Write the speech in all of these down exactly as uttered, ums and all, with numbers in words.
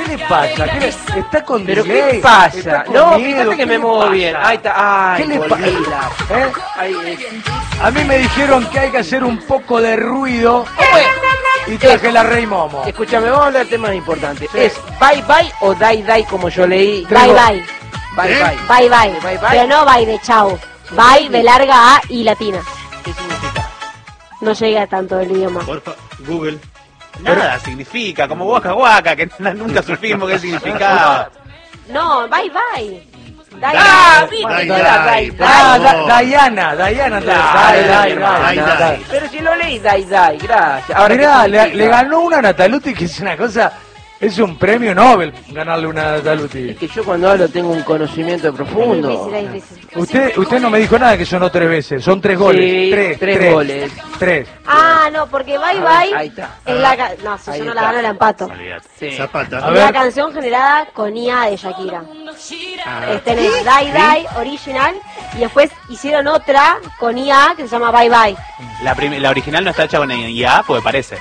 le pasa? ¿Qué le... ¿Está con ¿Pero delay? qué pasa? No, miedo? fíjate que me muevo pasa? bien. Ahí está. Ay, ¿Qué le volví pasa? la- ¿Eh? Ahí, eh. A mí me dijeron que hay que hacer un poco de ruido y traje la Rey Momo. Escúchame, vamos a hablar de temas importantes. ¿Es bye bye o die die como yo leí? Bye bye. Bye ¿Eh? bye. Bye bye. Bye, bye. Pero no bye de chau. Bye de larga A y latina. ¿Qué significa? No llega tanto el idioma. Porfa, Google. Nada significa, como Waka Waka, que n- nunca supimos qué significaba. No, bye bye. Die, ¡Ah! die. ¿Viste Dai, que era dai, die, por Ah, die? favor. Da- Diana, Diana, entonces. Dai, Dai, dai, dai, dai, dai, dai. Pero si lo leí, die, die, gracias. Ahora, Mirá, ¿qué le, significa? le ganó una a Nataluti, que es una cosa, es un premio Nobel ganarle una a Nataluti. Es que yo cuando hablo tengo un conocimiento Es profundo. difícil, es difícil. Usted, usted no me dijo nada que sonó tres veces, son tres goles. Sí, tres, tres goles. Tres. Ah, no, porque bye Ahí bye está. es la ca- no, si Ahí yo no la está. gano la empato. Olvídate. Sí. Zapata. A Es ver. la canción generada con I A de Shakira. Ah, Es tener Die Die original y después hicieron otra con I A que se llama Bye Bye. La, prim- la original no está hecha con I A, porque parece.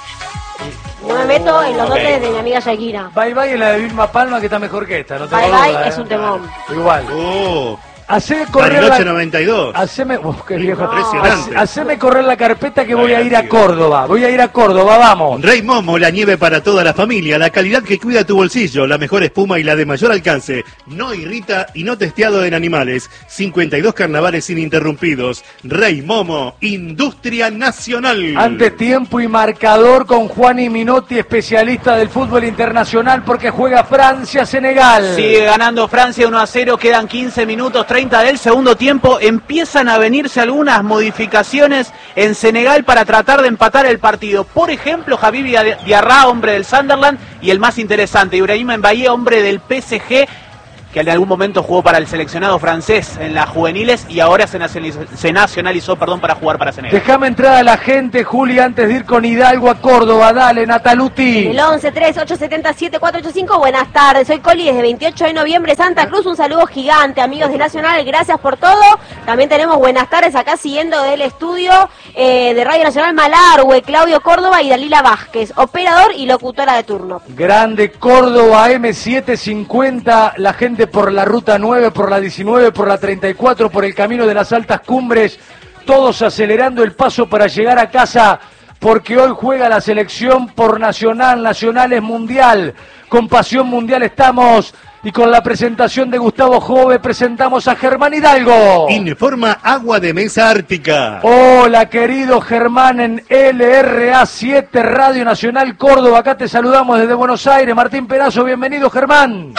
No me meto en los Ok. dotes de mi amiga Shakira. Bye bye es la de Vilma Palma, que está mejor que esta, no tengo Bye duda, Bye ¿eh? es un temón. Igual. Oh, Haceme correr Bariloche la... noventa y dos. Haceme... Uf, qué viejo. Impresionante. Hace- Haceme correr la carpeta que No, voy a ir a divertido. Córdoba. Voy a ir a Córdoba, vamos. Rey Momo, la nieve para toda la familia, la calidad que cuida tu bolsillo, la mejor espuma y la de mayor alcance. No irrita y no testeado en animales. cincuenta y dos carnavales ininterrumpidos. Rey Momo, industria nacional. Ante tiempo y marcador con Juani Minotti, especialista del fútbol internacional, porque juega Francia-Senegal. Sigue ganando Francia uno a cero, quedan quince minutos treinta del segundo tiempo. Empiezan a venirse algunas modificaciones en Senegal para tratar de empatar el partido. Por ejemplo, Habib Diarra, hombre del Sunderland, y el más interesante, Ibrahima Mbaye, hombre del P S G, que en algún momento jugó para el seleccionado francés en las juveniles y ahora se nacionalizó, se nacionalizó perdón, para jugar para Senegal. Déjame entrar a la gente, Juli, antes de ir con Hidalgo a Córdoba. Dale, Nataluti. El once tres ocho siete siete cuatro ocho cinco, buenas tardes, soy Coli desde veintiocho de noviembre, Santa Cruz, un saludo gigante, amigos de Nacional, gracias por todo. También tenemos buenas tardes acá siguiendo del estudio eh, de Radio Nacional Malargüe, Claudio Córdoba y Dalila Vázquez, operador y locutora de turno. Grande Córdoba, M setecientos cincuenta, la gente por la ruta nueve, por la diecinueve, por la treinta y cuatro, por el camino de las altas cumbres, todos acelerando el paso para llegar a casa, porque hoy juega la selección por Nacional, Nacional es mundial, con pasión mundial estamos, y con la presentación de Gustavo Jove presentamos a Germán Hidalgo. Informa Agua de Mesa Ártica. Hola querido Germán en L R A siete Radio Nacional Córdoba, acá te saludamos desde Buenos Aires, Martín Perazo, bienvenido Germán.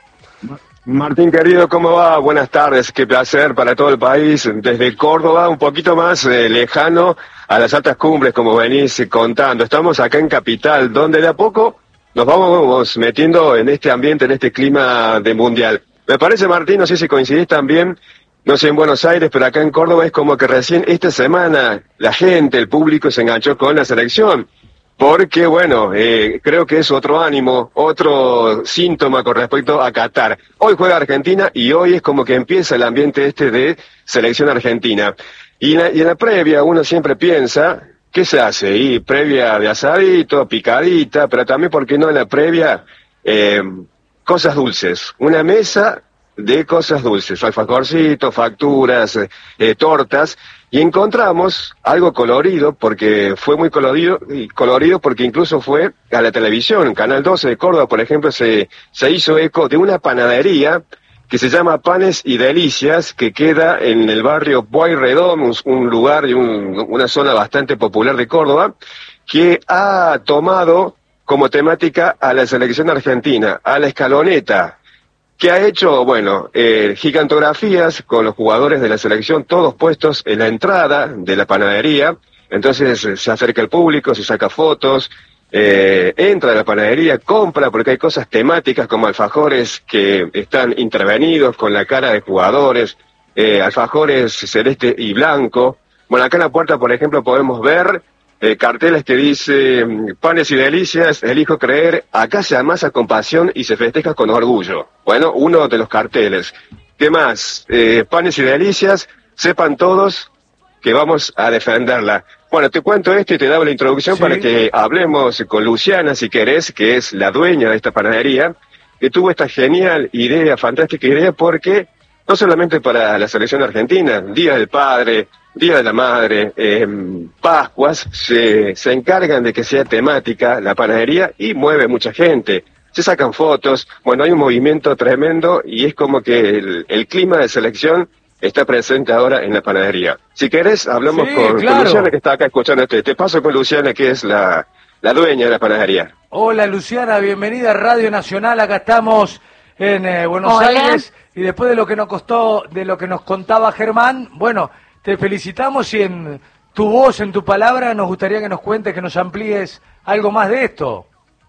Martín querido, ¿cómo va? Buenas tardes, qué placer para todo el país, desde Córdoba, un poquito más eh, lejano a las altas cumbres, como venís contando. Estamos acá en Capital, donde de a poco nos vamos metiendo en este ambiente, en este clima de mundial. Me parece, Martín, no sé si coincidís también, no sé en Buenos Aires, pero acá en Córdoba es como que recién esta semana la gente, el público se enganchó con la selección. Porque, bueno, eh, creo que es otro ánimo, otro síntoma con respecto a Qatar. Hoy juega Argentina y hoy es como que empieza el ambiente este de selección argentina. Y en la, y en la previa uno siempre piensa, ¿qué se hace? Y previa de asadito, picadita, pero también, ¿por qué no en la previa? Eh, cosas dulces. Una mesa de cosas dulces, alfajorcitos, facturas, eh, eh, tortas. Y encontramos algo colorido, porque fue muy colorido, y colorido porque incluso fue a la televisión, Canal doce de Córdoba, por ejemplo, se, se hizo eco de una panadería que se llama Panes y Delicias, que queda en el barrio Pueyrredón, un, un lugar y un, una zona bastante popular de Córdoba, que ha tomado como temática a la selección argentina, a la escaloneta. ¿Qué ha hecho? Bueno, eh, gigantografías con los jugadores de la selección, todos puestos en la entrada de la panadería. Entonces eh, se acerca el público, se saca fotos, eh, entra a la panadería, compra, porque hay cosas temáticas como alfajores que están intervenidos con la cara de jugadores, eh, alfajores celeste y blanco. Bueno, acá en la puerta, por ejemplo, podemos ver Eh, carteles que dice, panes y delicias, elijo creer, acá se amasa con pasión y se festeja con orgullo. Bueno, uno de los carteles. ¿Qué más? Eh, panes y delicias, sepan todos que vamos a defenderla. Bueno, te cuento esto y te daba la introducción Sí. para que hablemos con Luciana, si querés, que es la dueña de esta panadería, que tuvo esta genial idea, fantástica idea, porque no solamente para la selección argentina, Día del Padre, Día de la Madre, eh, Pascuas, se, se encargan de que sea temática la panadería y mueve mucha gente. Se sacan fotos, bueno, hay un movimiento tremendo y es como que el, el clima de selección está presente ahora en la panadería. Si querés, hablamos Sí, con, claro. con Luciana, que está acá escuchando este. Te paso con Luciana, que es la, la dueña de la panadería. Hola Luciana, bienvenida a Radio Nacional, acá estamos en eh, Buenos Hola. Aires y después de lo que nos costó, de lo que nos contaba Germán, bueno, te felicitamos y en tu voz, en tu palabra, nos gustaría que nos cuentes, que nos amplíes algo más de esto.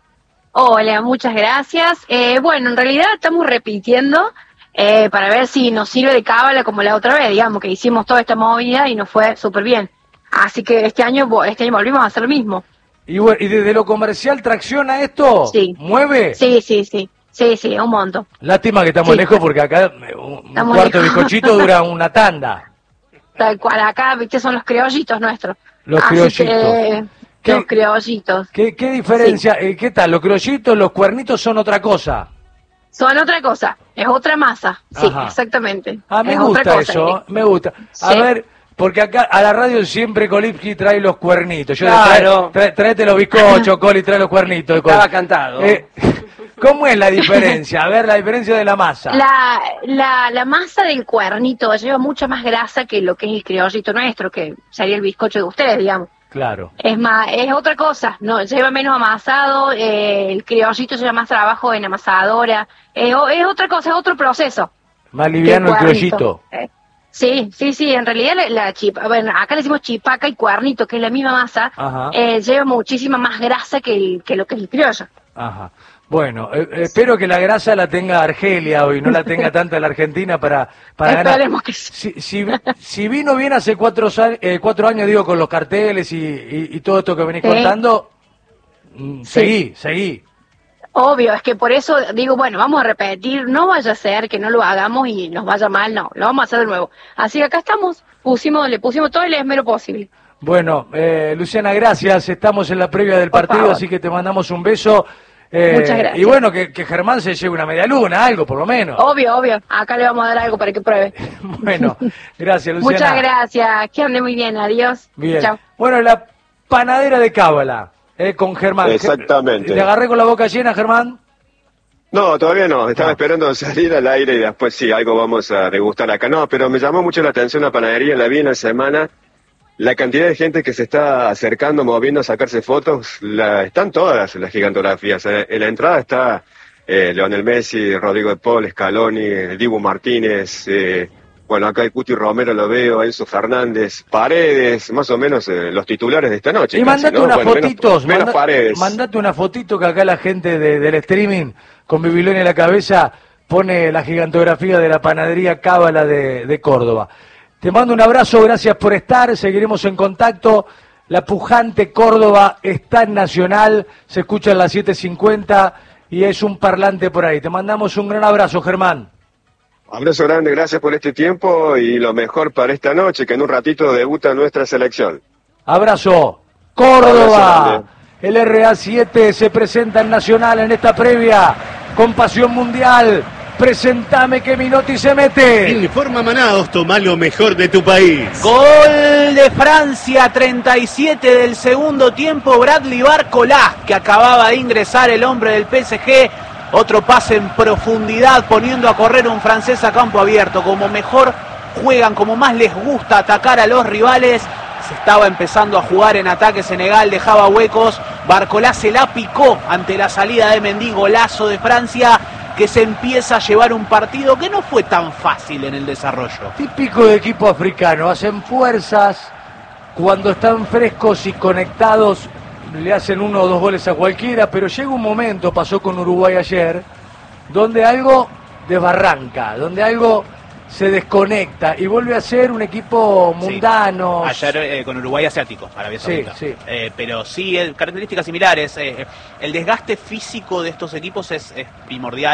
Hola, muchas gracias. Eh, bueno, en realidad estamos repitiendo eh, para ver si nos sirve de cábala como la otra vez, digamos, que hicimos toda esta movida y nos fue súper bien. Así que este año vo- este año volvimos a hacer lo mismo. Y, bueno, ¿y desde lo comercial tracciona esto? Sí. ¿Mueve? Sí, sí, sí. Sí, sí, un montón. Lástima que estamos Sí. lejos porque acá eh, un, un Estamos cuarto de lejos. bizcochito dura una tanda. Tal cual, acá, viste, son los criollitos nuestros. Los Así criollitos. que, ¿Qué? los criollitos. ¿Qué, qué diferencia? Eh, ¿Qué tal? ¿Los criollitos, los cuernitos son otra cosa? Son otra cosa, es otra masa. Sí, Ajá. exactamente. Ah, me es otra gusta cosa. eso, me gusta. A Sí. ver, porque acá a la radio siempre Kolipski trae los cuernitos. Yo Claro. trae, trae- tráete los bizcochos, Coli, trae los cuernitos. Coli. Estaba cantado. Eh, ¿Cómo es la diferencia? A ver, la diferencia de la masa. La, la, la masa del cuernito lleva mucha más grasa que lo que es el criollito nuestro, que sería el bizcocho de ustedes, digamos. Claro. Es más, es otra cosa, no lleva menos amasado, eh, el criollito lleva más trabajo en amasadora, eh, o- es otra cosa, es otro proceso. Más que liviano el cuernito. criollito. Eh, sí, sí, sí, en realidad la, la chipa, bueno, acá le decimos chipaca y cuernito, que es la misma masa, Ajá. eh, lleva muchísima más grasa que, el, que lo que es el criollo. Ajá. Bueno, eh, eh, espero que la grasa la tenga Argelia hoy, no la tenga tanta la Argentina para, para ganar. Esperemos que sí. Si, si, si vino bien hace cuatro, sa- eh, cuatro años, digo, con los carteles y, y, y todo esto que venís Sí. contando, mm, seguí, seguí. Obvio, es que por eso digo, bueno, vamos a repetir, no vaya a ser que no lo hagamos y nos vaya mal, no, lo vamos a hacer de nuevo. Así que acá estamos, pusimos, le pusimos todo el esmero posible. Bueno, eh, Luciana, gracias. Estamos en la previa del Por partido, favor. así que te mandamos un beso. Eh, Muchas gracias. Y bueno, que, que Germán se lleve una media luna, algo por lo menos. Obvio, obvio, acá le vamos a dar algo para que pruebe. Bueno, gracias, Luciana. Muchas gracias, que ande muy bien, adiós. Bien. Chao. Bueno, la panadera de Cábala, eh, con Germán. Exactamente. ¿Le agarré con la boca llena, Germán? No, todavía no. Estaba Ah. esperando salir al aire y después sí, algo vamos a degustar acá. No, pero me llamó mucho la atención la panadería, la vi en la semana. La cantidad de gente que se está acercando, moviendo a sacarse fotos, la, están todas las gigantografías. Eh, En la entrada está eh, Leonel Messi, Rodrigo de Paul, Scaloni, eh, Dibu Martínez, eh, bueno, acá el Cuti Romero lo veo, Enzo Fernández, Paredes, más o menos eh, los titulares de esta noche. Y casi, mandate ¿no? unas Bueno, menos- fotitos, menos manda- Paredes. mandate una fotito que acá la gente de- del streaming, con Bibilón en la cabeza, pone la gigantografía de la panadería Cábala de, de Córdoba. Te mando un abrazo, gracias por estar, seguiremos en contacto. La pujante Córdoba está en Nacional, se escucha en las siete cincuenta y es un parlante por ahí. Te mandamos un gran abrazo, Germán. Abrazo grande, gracias por este tiempo y lo mejor para esta noche, que en un ratito debuta nuestra selección. Abrazo. Córdoba. Abrazo grande. El R A siete se presenta en Nacional en esta previa con Pasión Mundial. Presentame que Minotti se mete. Informa Manaos, toma lo mejor de tu país. Gol de Francia, treinta y siete del segundo tiempo, Bradley Barcola, que acababa de ingresar el hombre del P S G. Otro pase en profundidad, poniendo a correr un francés a campo abierto. Como mejor juegan, como más les gusta atacar a los rivales. Se estaba empezando a jugar en ataque Senegal, dejaba huecos. Barcola se la picó ante la salida de Mendy, golazo de Francia, que se empieza a llevar un partido que no fue tan fácil en el desarrollo. Típico de equipo africano, hacen fuerzas, cuando están frescos y conectados le hacen uno o dos goles a cualquiera, pero llega un momento, pasó con Uruguay ayer, donde algo desbarranca, donde algo se desconecta y vuelve a ser un equipo mundano. Sí. Ayer eh, con Uruguay asiático, Arabia Sí, Saudita. sí. Eh, pero sí, el, características similares. Eh, el desgaste físico de estos equipos es, es primordial.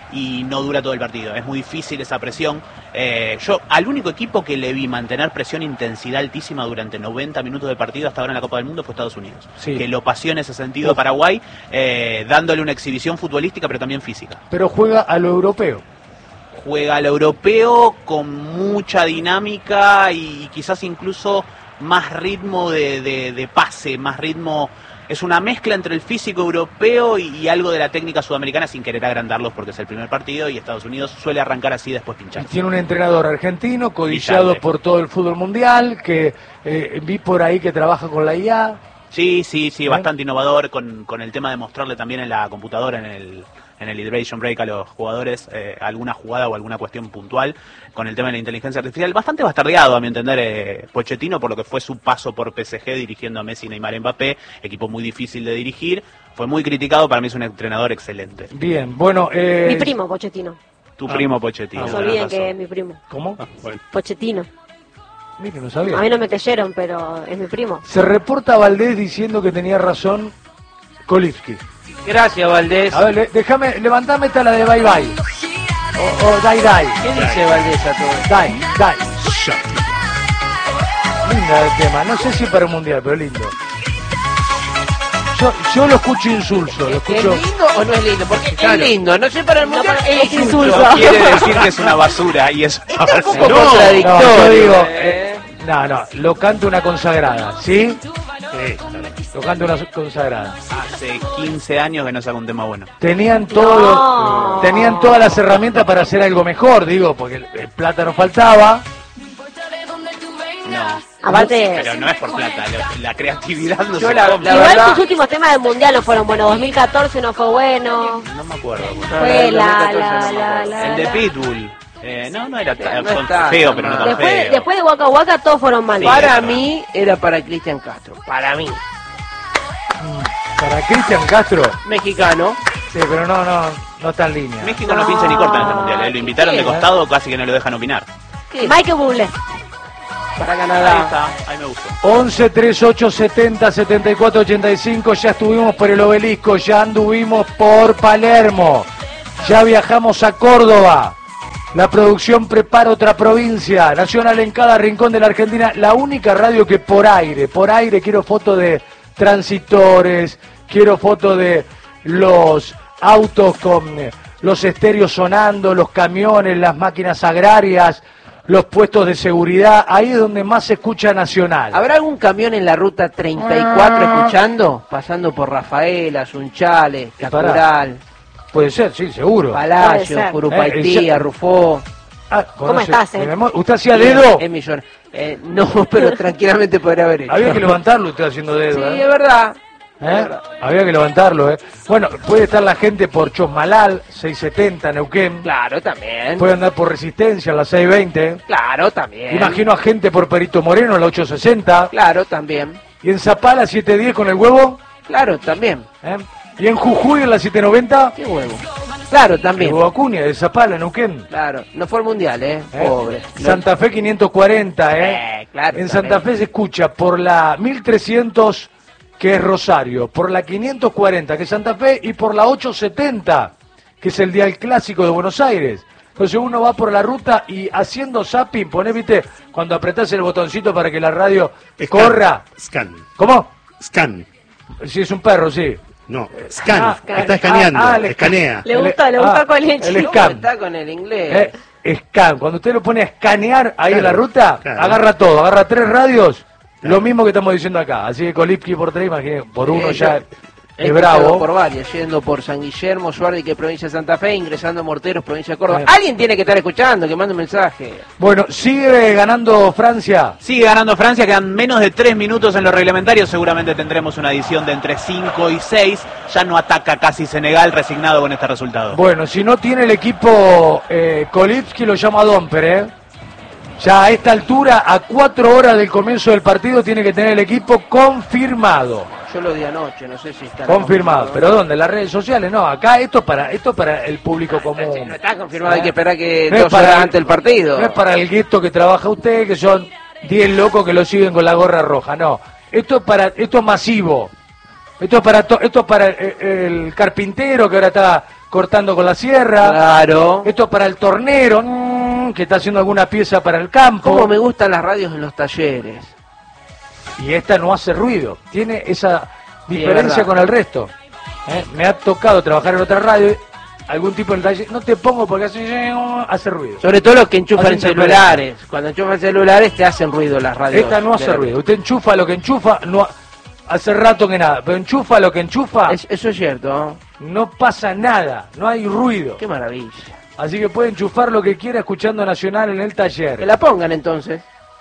y no dura todo el partido. Es muy difícil esa presión. Eh, yo al único equipo que le vi mantener presión e intensidad altísima durante noventa minutos de partido hasta ahora en la Copa del Mundo fue Estados Unidos. Sí. Que lo paseó en ese sentido a Paraguay, eh, dándole una exhibición futbolística pero también física. Pero juega a lo europeo. Juega al europeo con mucha dinámica y quizás incluso más ritmo de, de, de pase, más ritmo. Es una mezcla entre el físico europeo y, y algo de la técnica sudamericana, sin querer agrandarlos porque es el primer partido y Estados Unidos suele arrancar así y después pinchar. Tiene un entrenador argentino codiciado Villalde. por todo el fútbol mundial, que eh, vi por ahí que trabaja con la I A. Sí, sí, sí, ¿Eh? bastante innovador con, con el tema de mostrarle también en la computadora, en el, en el hydration break a los jugadores eh, alguna jugada o alguna cuestión puntual con el tema de la inteligencia artificial. Bastante bastardeado, a mi entender, eh, Pochettino, por lo que fue su paso por P S G dirigiendo a Messi, Neymar y Mbappé, equipo muy difícil de dirigir. Fue muy criticado, para mí es un entrenador excelente. Bien, bueno... Eh, Mi primo, Pochettino. Tu Ah. primo Pochettino. No se tenés olviden razón. que es mi primo. ¿Cómo? Bueno. Pochettino. Mire, no sabía. A mí no me creyeron, pero es mi primo. Se reporta a Valdés diciendo que tenía razón Kolipski. Gracias, Valdés. A ver, le- déjame, levantame esta la de bye bye. O, o dai dai. ¿Qué dice Valdés a todo esto? Dai, dai. Linda el tema, no sé si para el mundial, pero lindo. Yo, yo lo escucho insulso, lo ¿Es escucho. lindo o no es lindo? Porque Claro. es lindo, no sé para el mundial, para- es es insulso. insulso. Quiere decir que es una basura y es una Es un poco basura. contradictorio. No, yo digo, ¿eh? No, no, lo canta una consagrada, ¿sí? Sí, está bien. Lo canta una consagrada. Hace quince años que no saca un tema bueno. Tenían todo, No. tenían todas las herramientas para hacer algo mejor, digo, porque el, el plata no faltaba. No. Aparte, Pero no es por plata, la, la creatividad no Yo se la- compra. la igual verdad- sus últimos temas del mundial no fueron buenos. dos mil catorce no fue bueno. No me acuerdo. No, Fue no, la, no, la, no, la, no, la, El de la. Pitbull. Eh, no, no era tan No son está feo, tan pero no mal. tan Después, feo. después de Waka Waka todos fueron malos. Sí. Para es verdad. mí era para Cristian Castro, para mí. Para Cristian Castro, Mexicano. sí, pero no, no, no está en línea. México no pincha ni corta en este mundial. eh. Lo invitaron de ¿Qué? costado, casi que no lo dejan opinar. ¿Qué? Michael Bublé. Para Ahí Canadá. está, ahí me gustó. once, treinta y ocho, setenta, setenta y cuatro, ochenta y cinco, ya estuvimos por el Obelisco, ya anduvimos por Palermo, ya viajamos a Córdoba. La producción prepara otra provincia, Nacional en cada rincón de la Argentina, la única radio que por aire, por aire quiero fotos de transitores, quiero fotos de los autos con eh, los estéreos sonando, los camiones, las máquinas agrarias, los puestos de seguridad, ahí es donde más se escucha Nacional. ¿Habrá algún camión en la ruta treinta y cuatro escuchando? Pasando por Rafaela, Sunchales, Y pará. Cacoral, Puede ser, sí, seguro. Puede Palacio, ser. Curupaití, Eh, ya- Rufó. Ah, ¿Cómo conoce- estás, eh? mi amor, ¿usted hacía dedo? Es millón. Eh, no, pero tranquilamente podría haber hecho. Había que levantarlo usted haciendo dedo, Sí, ¿eh? es verdad. ¿Eh? Había que levantarlo, ¿eh? Bueno, puede estar la gente por Chosmalal, seiscientos setenta, Neuquén. Claro, también. Puede andar por Resistencia, la seiscientos veinte. Claro, también. Imagino a gente por Perito Moreno, la ochocientos sesenta. Claro, también. Y en Zapala, setecientos diez con el huevo. Claro, también. ¿Eh? Y en Jujuy, en la setecientos noventa. ¿Qué huevo? Claro, El también. huevo Acuña, de Zapala, Neuquén. Claro, no fue el mundial, ¿eh? ¿Eh? Pobre. Santa Fe quinientos cuarenta, ¿eh? Eh, claro, En también. Santa Fe se escucha por la mil trescientos, que es Rosario, por la quinientos cuarenta, que es Santa Fe, y por la ochocientos setenta, que es el Dial Clásico de Buenos Aires. Entonces uno va por la ruta y haciendo zapping, ponés, viste, cuando apretás el botoncito para que la radio Scan. corra. Scan. ¿Cómo? Scan. Si es un perro, sí. No, scan. Ah, Está escaneando. ah, ah, le- escanea. Le gustó, le gustó con el el chico. scan. Está con el inglés. Eh, scan. Cuando usted lo pone a escanear ahí en la Claro, ruta, claro. agarra todo, agarra tres radios, Claro. lo mismo que estamos diciendo acá. Así que Kolipski por tres, imagínate, por uno Eh, ya yo- es He bravo. pasado por varias, yendo por San Guillermo, Suárez, provincia de Santa Fe, ingresando a Morteros, provincia de Córdoba. Eh. Alguien tiene que estar escuchando, que mande un mensaje. Bueno, sigue ganando Francia. Sigue ganando Francia, quedan menos de tres minutos en los reglamentarios, seguramente tendremos una edición de entre cinco y seis, ya no ataca casi Senegal, resignado con este resultado. Bueno, si no tiene el equipo eh, Kolipski, lo llama Domper, ¿eh? Ya a esta altura, a cuatro horas del comienzo del partido, tiene que tener el equipo confirmado. Yo lo di anoche, no sé si está Confirmado. ¿Pero dónde? ¿En las redes sociales? No, acá esto es para, esto es para el público común. Si no está confirmado, hay que esperar que No es dos para horas el- antes del partido. No es para el gueto que trabaja usted, que son diez locos que lo siguen con la gorra roja, no. Esto es para, esto es masivo. Esto es para, to- esto es para el, el carpintero que ahora está cortando con la sierra. Claro. Esto para el tornero, mmm, que está haciendo alguna pieza para el campo. Cómo me gustan las radios en los talleres. Y esta no hace ruido, tiene esa Sí, diferencia con el resto. ¿Eh? Me ha tocado trabajar en otra radio, algún tipo de taller, no te pongo porque hace, hace ruido. Sobre todo los que enchufan Hacen celulares. Cuando enchufan celulares te hacen ruido las radios. Esta no hace ruido, usted enchufa lo que enchufa, no ha- hace rato que nada, pero enchufa lo que enchufa, Es- eso es cierto, ¿no? no pasa nada, no hay ruido. Qué maravilla. Así que puede enchufar lo que quiera escuchando Nacional en el Que taller. la pongan entonces.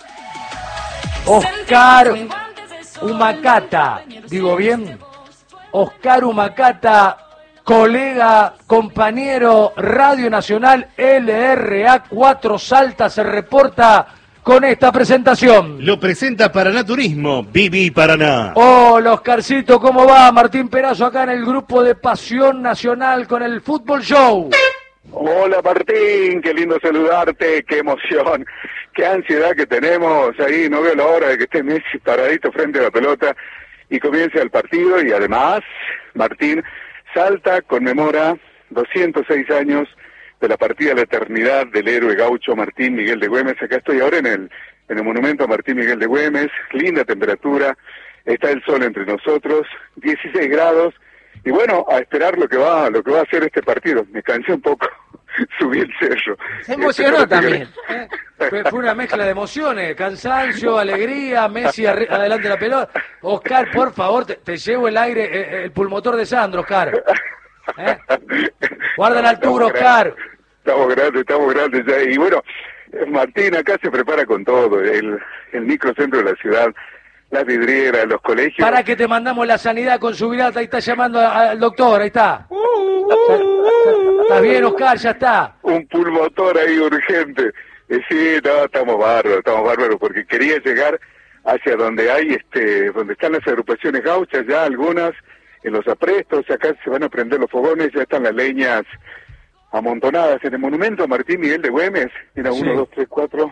Oscar Humacata, digo bien, Oscar Humacata, colega, compañero, Radio Nacional L R A cuatro Salta se reporta con esta presentación. Lo presenta Paraná Turismo, Viví Paraná. Hola Oscarcito, ¿cómo va? Martín Perazo acá en el grupo de Pasión Nacional con el Fútbol Show. Hola Martín, qué lindo saludarte, qué emoción, qué ansiedad que tenemos ahí, no veo la hora de que esté Messi paradito frente a la pelota y comience el partido y además, Martín, Salta conmemora doscientos seis años de la partida a la eternidad del héroe gaucho Martín Miguel de Güemes. Acá estoy ahora en el, en el monumento a Martín Miguel de Güemes, linda temperatura, está el sol entre nosotros, dieciséis grados. Y bueno, a esperar lo que va lo que va a hacer este partido. Me cansé un poco, subí el cerro. Se emocionó Este, también. ¿Eh? Fue, fue una mezcla de emociones, cansancio, alegría, Messi arri- adelante de la pelota. Oscar, por favor, te, te llevo el aire, eh, el pulmotor de Sandro, Oscar. ¿Eh? Guarda la altura, Estamos Oscar. grandes, Estamos grandes, estamos grandes ya. Y bueno, Martín acá se prepara con todo, el, el microcentro de la ciudad, las vidrieras, los colegios. Para que te mandamos la sanidad con su virata, ahí está llamando a- al doctor, ahí está. ¿Estás bien, Oscar? Ya está. Un pulmotor ahí urgente. Eh, sí, no, estamos bárbaros, estamos bárbaros, porque quería llegar hacia donde hay, este, donde están las agrupaciones gauchas, ya algunas en los aprestos, acá se van a prender los fogones, ya están las leñas amontonadas en el monumento a Martín Miguel de Güemes. Mira, Sí. uno, dos, tres, cuatro,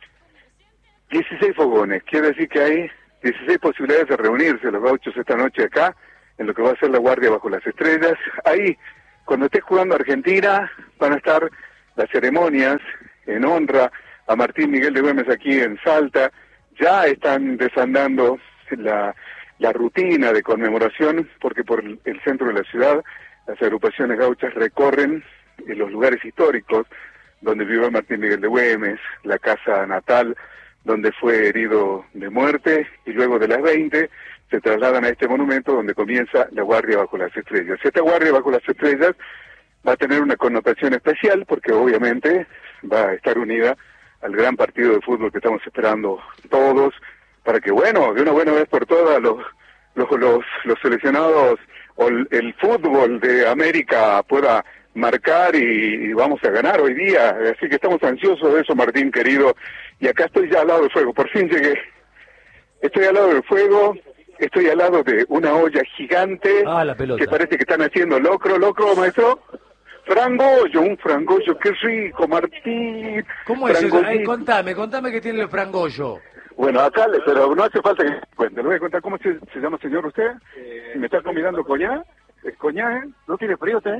dieciséis fogones. Quiere decir que hay dieciséis posibilidades de reunirse los gauchos esta noche acá, en lo que va a ser la Guardia Bajo las Estrellas. Ahí, cuando esté jugando Argentina, van a estar las ceremonias en honra a Martín Miguel de Güemes aquí en Salta. Ya están desandando la, la rutina de conmemoración, porque por el el centro de la ciudad las agrupaciones gauchas recorren eh, los lugares históricos donde vivió Martín Miguel de Güemes, la casa natal donde fue herido de muerte, y luego de las veinte se trasladan a este monumento donde comienza la Guardia Bajo las Estrellas. Esta Guardia Bajo las Estrellas va a tener una connotación especial porque obviamente va a estar unida al gran partido de fútbol que estamos esperando todos, para que, bueno, de una buena vez por todas los los los, los seleccionados o el, el fútbol de América pueda marcar y, y vamos a ganar hoy día. Así que estamos ansiosos de eso, Martín querido, y acá estoy ya al lado del fuego, por fin llegué. Estoy al lado del fuego, estoy al lado de una olla gigante Ah, la pelota. que parece que están haciendo locro, locro, maestro. Frangollo, un frangollo, qué rico, Martín. ¿Cómo es eso? Frangollito. Ay, contame, contame que tiene el frangollo. Bueno, acá, le- pero no hace falta que me cuente. Le voy a contar cómo se, se llama, señor, usted. ¿Me está combinando coñá? ¿Es coñá, eh? ¿No tiene frío usted?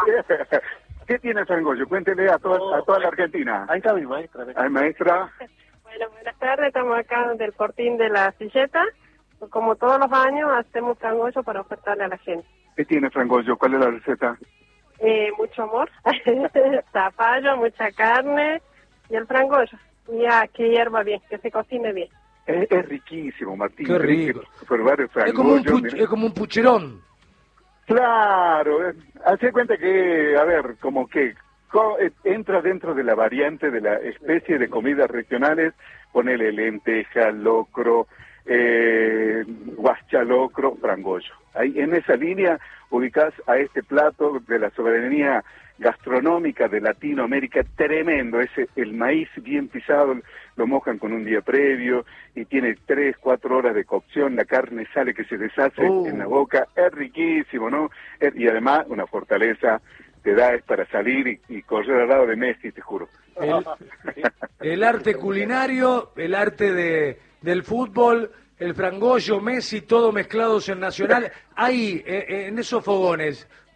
¿Qué tiene frangollo? Cuéntele a toda, a toda la Argentina. Ahí está mi maestra. Ay, maestra. Bueno, buenas tardes, estamos acá del Fortín de la Silleta. Como todos los años, hacemos frangollo para ofertarle a la gente. ¿Qué tiene frangollo? ¿Cuál es la receta? Eh, mucho amor, zapallo, mucha carne y el frangollo. Y a que hierva bien, que se cocine bien. Es, es riquísimo, Martín. Qué rico. Tenés que probar el Es como, un frangollo, puch- mira. es como un pucherón. Claro, eh, hace cuenta que, a ver, como que co- eh, entra dentro de la variante de la especie de comidas regionales, ponele lenteja, locro, eh, guaschalocro, frangollo. Ahí en esa línea ubicás a este plato de la soberanía gastronómica de Latinoamérica, tremendo, ese el maíz bien pisado, lo mojan con un día previo y tiene tres, cuatro horas de cocción, la carne sale que se deshace Oh. en la boca, es riquísimo, ¿no? Es- y además una fortaleza te da es para salir y, y correr al lado de Messi, te juro. El, el arte culinario, el arte de, del fútbol, el frangollo, Messi, todo mezclados en Nacional. Ahí, eh, eh, en esos fogones,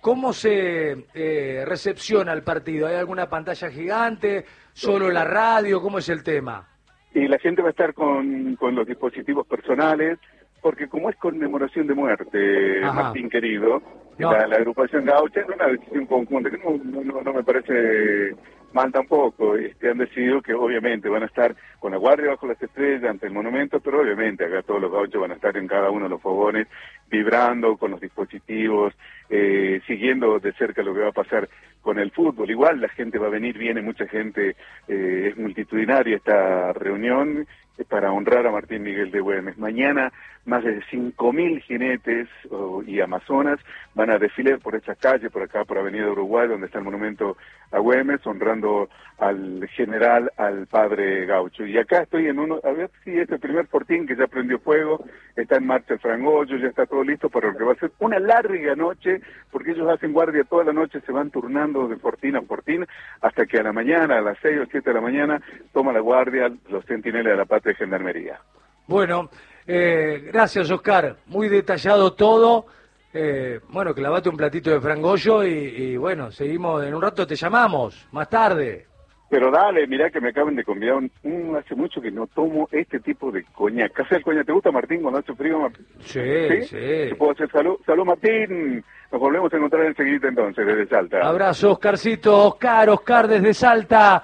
¿cómo se eh, recepciona el partido? ¿Hay alguna pantalla gigante? ¿Solo la radio? ¿Cómo es el tema? Y la gente va a estar con, con los dispositivos personales, porque como es conmemoración de muerte, Ajá. Martín querido, No. la, la agrupación Gaucha es una decisión conjunta, que no, no, no, no me parece mal tampoco. Este, han decidido que obviamente van a estar con la guardia bajo las estrellas ante el monumento, pero obviamente acá todos los gauchos van a estar en cada uno de los fogones, vibrando con los dispositivos, eh, siguiendo de cerca lo que va a pasar con el fútbol. Igual la gente va a venir, viene mucha gente, eh, es multitudinaria esta reunión eh, para honrar a Martín Miguel de Güemes. Mañana más de cinco mil jinetes oh, y amazonas van a desfilar por estas calles, por acá, por Avenida Uruguay, donde está el monumento a Güemes, honrando al general, al padre gaucho. Y acá estoy en uno, a ver si es el primer fortín que ya prendió fuego, está en marcha el frangollo, ya está todo listo para lo que va a ser una larga noche, porque ellos hacen guardia toda la noche, se van turnando de fortín a fortín, hasta que a la mañana, a las seis o siete de la mañana, toma la guardia los centinelas de la patria de Gendarmería. Bueno, eh, gracias Oscar, muy detallado todo. Eh, bueno, clavate un platito de frangollo y, y bueno, seguimos, en un rato te llamamos, más tarde. Pero dale, mirá que me acaban de convidar, un, un- hace mucho que no tomo este tipo de coñac. ¿Qué hace el coñac? ¿Te gusta, Martín, cuando hace frío? Martín? Sí, ¿Sí? sí. ¿Te puedo hacer salud? Salud, Martín. Nos volvemos a encontrar enseguida entonces, desde Salta. Abrazo, Oscarcito. Oscar, Oscar desde Salta.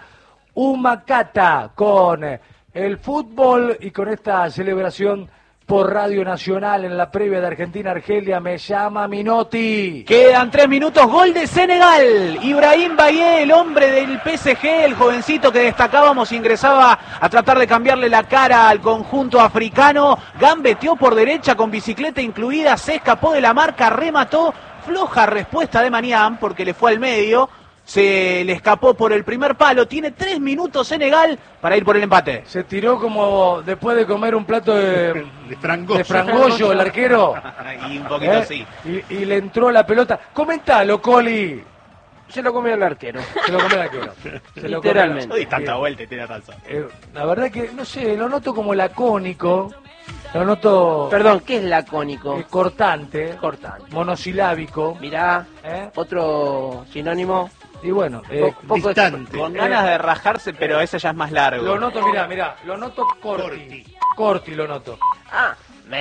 Humacata con el fútbol y con esta celebración por Radio Nacional en la previa de Argentina-Argelia. Me llama Minotti. Quedan tres minutos, gol de Senegal. Ibrahim Baye, el hombre del P S G, el jovencito que destacábamos, ingresaba a tratar de cambiarle la cara al conjunto africano. Gambeteó por derecha con bicicleta incluida, se escapó de la marca, remató. Floja respuesta de Maniam porque le fue al medio. Se le escapó por el primer palo. Tiene tres minutos Senegal para ir por el empate. Se tiró como después de comer un plato de, De frangollo. de frangollo el arquero. Y un poquito ¿eh? así. Y, y le entró la pelota. Comentalo, Coli. Se lo comió el arquero. Se lo comió el arquero. Se lo Literalmente. comió. Uy, tanta vuelta y tira razón. Eh, la verdad que, no sé, lo noto como lacónico. Lo noto Perdón, ¿qué es lacónico? eh, cortante, Cortante. monosilábico. Mirá, ¿eh? otro sinónimo. Y bueno, eh, Po- poco distante. Con ganas de rajarse, pero ese ya es más largo. lo noto, mirá, mirá, lo noto corti. Corti. Corti lo noto. Ah,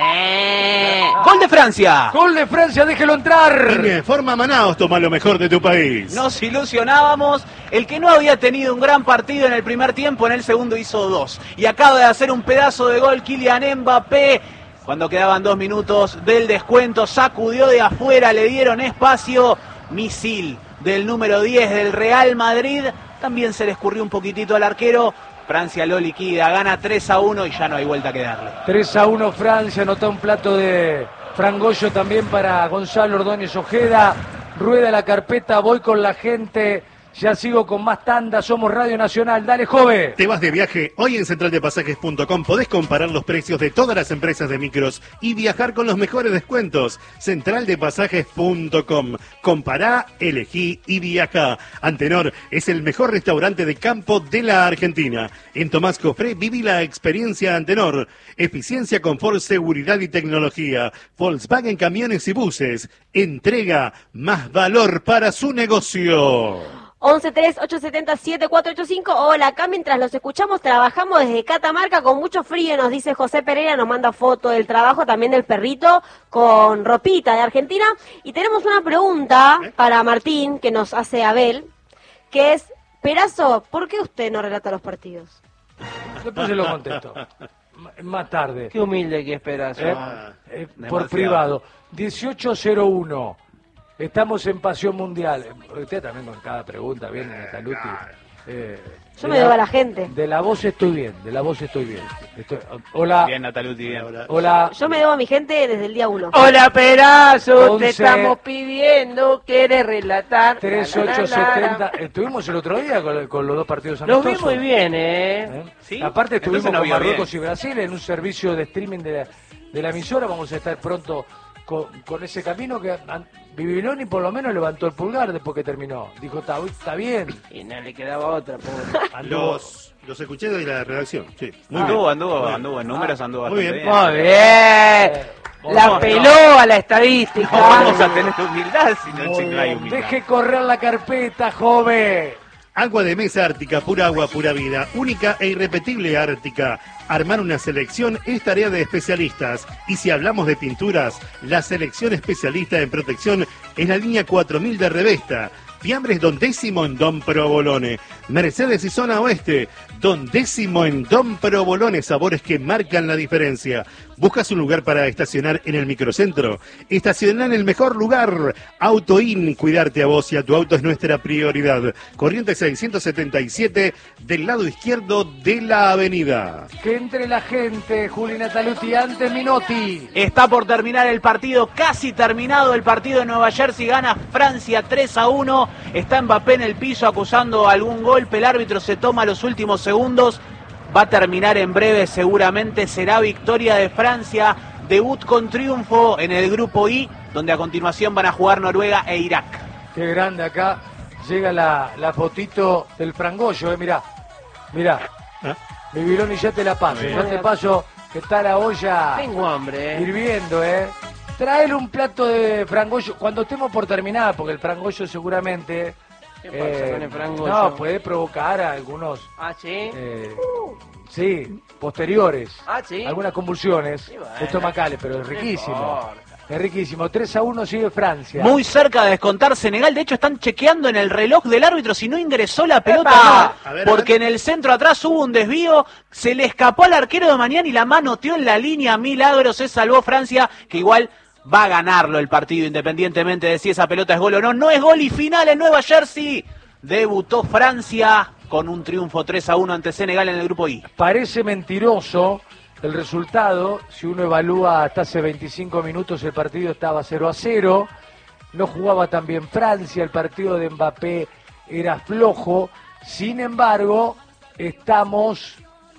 me. ¡Gol de Francia! Gol de Francia, déjelo entrar. Dime, forma Manaos, toma lo mejor de tu país. Nos ilusionábamos. El que no había tenido un gran partido en el primer tiempo, en el segundo hizo dos. Y acaba de hacer un pedazo de gol Kylian Mbappé. Cuando quedaban dos minutos del descuento, sacudió de afuera, le dieron espacio. Misil del número diez del Real Madrid. También se le escurrió un poquitito al arquero. Francia lo liquida, gana tres a uno y ya no hay vuelta que darle. tres a uno Francia, anotó un plato de frangollo también para Gonzalo Ordóñez Ojeda. Rueda la carpeta, voy con la gente. Ya sigo con más tanda, somos Radio Nacional. Dale, joven. Te vas de viaje. Hoy en central de pasajes punto com podés comparar los precios de todas las empresas de micros y viajar con los mejores descuentos. central de pasajes punto com. Compará, elegí y viaja. Antenor es el mejor restaurante de campo de la Argentina. En Tomás Cofré viví la experiencia Antenor. Eficiencia, confort, seguridad y tecnología. Volkswagen Camiones y Buses. Entrega más valor para su negocio. once tres ocho siete siete cuatro ocho cinco. Hola, acá mientras los escuchamos trabajamos desde Catamarca con mucho frío, nos dice José Pereira, nos manda foto del trabajo, también del perrito con ropita de Argentina. Y tenemos una pregunta para Martín que nos hace Abel, que es, Perazo, ¿por qué usted no relata los partidos? Después se lo contesto. M- Más tarde. Qué humilde que esperas. Eh, eh, por privado. dieciocho cero uno. Estamos en Pasión Mundial. Usted también con cada pregunta viene, Taluti. Eh, Yo de me debo a la gente. De la voz estoy bien, de la voz estoy bien. Estoy- hola. Bien, Nataluti, bien. Hola. Yo me debo a mi gente desde el día uno. Hola, Perazo, once. te estamos pidiendo, ¿quieres relatar? tres La, la, ocho la, siete la. cero. Estuvimos el otro día con, con los dos partidos Los amistosos. vi muy bien, ¿eh? ¿Eh? ¿Sí? Aparte estuvimos Entonces no con vio Marruecos bien. y Brasil en un servicio de streaming de la, de la emisora. Vamos a estar pronto con, con ese camino que an- Bibiloni por lo menos levantó el pulgar después que terminó. Dijo, está está bien. Y no le quedaba otra, pobre. Anduvo- Los, los escuché de la redacción, sí. Muy Anduvo, bien. anduvo, Muy bien. anduvo. En números anduvo Muy bastante bien. bien. Muy bien. La No, peló a la estadística. No vamos a tener humildad si no, si no hay humildad. Deje correr la carpeta, joven. Agua de mesa Ártica, pura agua, pura vida, única e irrepetible Ártica. Armar una selección es tarea de especialistas. Y si hablamos de pinturas, la selección especialista en protección es la línea cuatro mil de Revesta. Fiambres Don Décimo en Don Provolone. Mercedes y Zona Oeste. Don Décimo en Don Provolone. Sabores que marcan la diferencia. ¿Buscas un lugar para estacionar en el microcentro? Estacionar en el mejor lugar. Autoin. Cuidarte a vos y a tu auto es nuestra prioridad. Corrientes seiscientos setenta y siete del lado izquierdo de la avenida. Que entre la gente, Juli Nataluti, antes Minotti. Está por terminar el partido, casi terminado el partido de Nueva Jersey, gana Francia tres a uno, está Mbappé en el piso acusando algún golpe, el árbitro se toma los últimos segundos, va a terminar en breve, seguramente será victoria de Francia, debut con triunfo en el grupo I, donde a continuación van a jugar Noruega e Irak. Qué grande acá, llega la, la fotito del frangollo, eh, mirá, mirá. ¿Ah? Mi Viloni, ya te la paso, ya te paso que está la olla Tengo hambre, eh. hirviendo, ¿eh? Traele un plato de frangollo, cuando estemos por terminar, porque el frangollo seguramente... ¿Qué pasa con el frangollo? No, puede provocar algunos... Ah, ¿sí? Eh, sí, posteriores. Ah, ¿sí? Algunas convulsiones Sí, bueno. estomacales, pero es riquísimo. importa. Es riquísimo. tres a uno sigue Francia. Muy cerca de descontar Senegal, de hecho están chequeando en el reloj del árbitro si no ingresó la pelota ¡Epa! o no, A ver, a porque ver. en el centro atrás hubo un desvío, se le escapó al arquero de Mañana y la manoteó en la línea, milagro, se salvó Francia, que igual va a ganarlo el partido independientemente de si esa pelota es gol o no. No es gol y final en Nueva Jersey. Debutó Francia con un triunfo tres a uno ante Senegal en el grupo I. Parece mentiroso el resultado. Si uno evalúa hasta hace veinticinco minutos el partido estaba cero a cero. No jugaba tan bien Francia, el partido de Mbappé era flojo. Sin embargo, estamos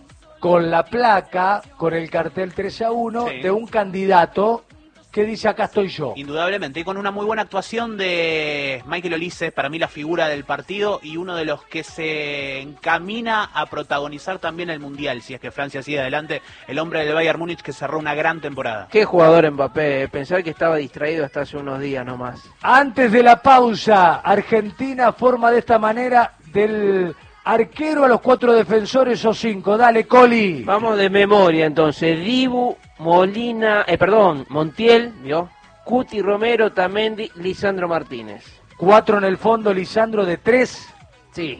con la placa, con el cartel tres a uno Sí. de un candidato que dice acá estoy yo. Indudablemente, y con una muy buena actuación de Michael Olise, para mí la figura del partido y uno de los que se encamina a protagonizar también el Mundial, si es que Francia sigue adelante, el hombre del Bayern Múnich que cerró una gran temporada. Qué jugador Mbappé, eh. Pensar que estaba distraído hasta hace unos días nomás. Antes de la pausa, Argentina forma de esta manera del arquero a los cuatro defensores o cinco. Dale, Coli. Vamos de memoria entonces. Dibu, Molina, eh, perdón, Montiel, ¿vio? Cuti, Romero, Tamendi, Lisandro Martínez. Cuatro en el fondo, Lisandro de tres. Sí.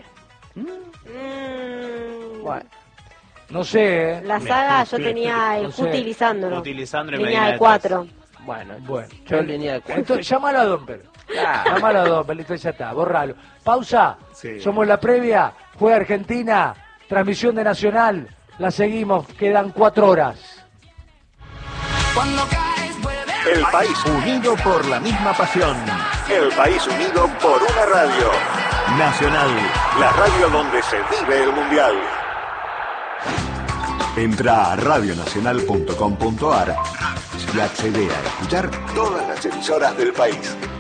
Mm, Bueno. No sé, ¿eh? La saga yo tenía el No sé. Cuti y Lisandro. Cuti, Lisandro y Línea Medina de de cuatro. Bueno, Bueno. yo en línea de cuatro. Entonces, llámalo a Domper. Claro. Llámalo a Domper, listo, ya está, borralo. Pausa. Sí. Somos la previa. Juega Argentina. Transmisión de Nacional. La seguimos. Quedan cuatro horas. El país unido por la misma pasión. El país unido por una radio. Nacional, la radio donde se vive el mundial. Entra a radio nacional punto com punto a r y accede a escuchar todas las emisoras del país.